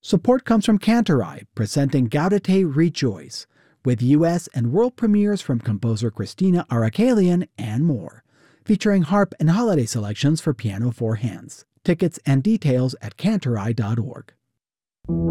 Support comes from Cantorai, presenting Gaudete Rejoice, with U.S. and world premieres from composer Christina Arakalian and more, featuring harp and holiday selections for piano 4 hands. Tickets and details at cantorai.org.